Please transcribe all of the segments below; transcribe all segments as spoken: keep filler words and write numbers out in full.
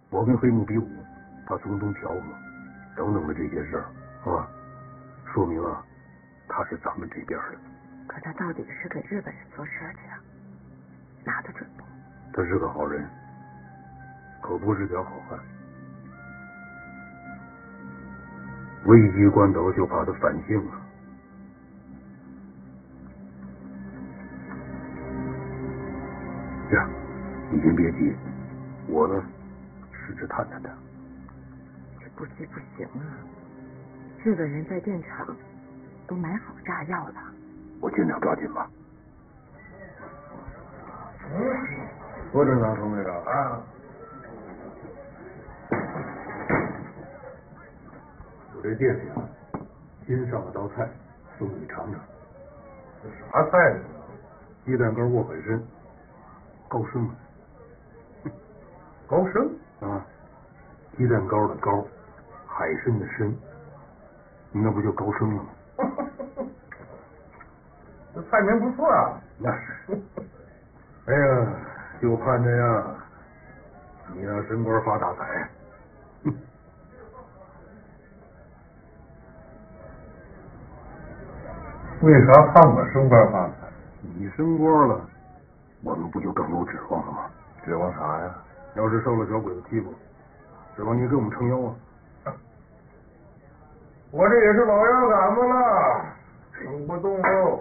我跟黑木比武，他从中调和，等等的这些事儿，啊，说明啊，他是咱们这边的。 可他到底是给日本人做事去啊？拿得准不？ 他是个好人，可不是条好汉。危急关头就怕他反性了。这样，你先别急，我呢试着探探他。 这不急不行啊！日本人在电厂都买好炸药了。 我尽量抓紧吧。 嗯，郭镇长同志啊， 我这店里啊，新上了道菜，送你尝尝。 这啥菜呢？ 鸡蛋糕过本参，高升啊！ 高升啊，鸡蛋糕的高，海参的参，那不就高升了吗？ 这菜名不错啊。 那是。哎呀，就盼着呀，你让升官发大财。哼。 为啥盼我升官发财？ 你升官了，我们不就更有指望了吗？ 指望啥呀？ 要是受了小鬼子欺负，指望你给我们撑腰啊！ 我这也是老样杆子了，撑不动喽。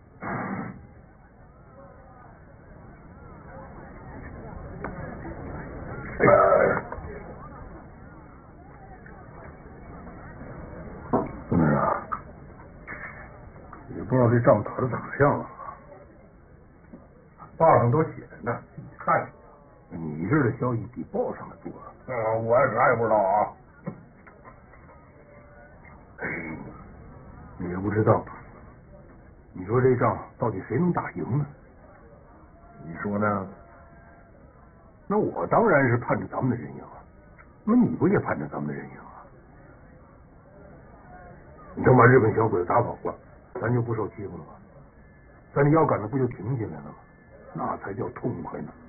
孙子啊，也不知道这仗打的怎么样了。 报上都写着呢，你看去。 你这儿的消息比报上的多。 嗯，我啥也不知道啊。 哎，你也不知道，你说这仗到底谁能打赢呢？ 你说呢？ 那我当然是盼着咱们的人赢啊，那你不也盼着咱们的人赢啊？你等把日本小鬼子打跑了，咱就不受欺负了吗？咱这腰杆子不就挺起来了吗？那才叫痛快呢。